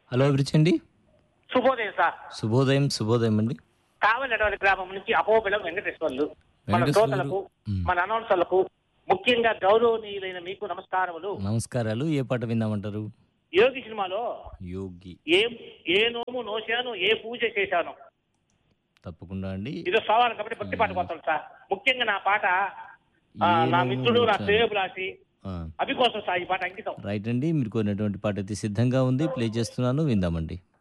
Hello అభిరుచండి. శుభోదయం sir. శుభోదయం, శుభోదయం అండి. కావలనటువంటి గ్రామం నుంచి అపోబిలం వెంకటేశ్వర్లు. మన వెంకటేశ్వర గారు. శ్రోతలకు, హ్మ్. మన అనౌన్సర్లకు, ముఖ్యంగా గౌరవనీయులైన మీకు నమస్కారములు. నమస్కారాలు. ఏ పాట విందామంటారు? యోగి సినిమాలో యోగి. ఏం ఏ నోము నోశాను, ఏ పూజ చేశాను, తప్పకుండా అండి. ఇదో సవాలు కాబట్టి భక్తి పాట కోసం సార్. ముఖ్యంగా నా పాట ఏ నా నోము మిత్రుడు, నా నోచాను. శ్రేయోభిలాషి ఆ, అభి కోసం సార్ ఈ పాట అంకితం. రైట్ అండి. మీరు కోరినటువంటి పాట అయితే సిద్ధంగా ఉంది. ప్లే చేస్తున్నాను, విందామండి.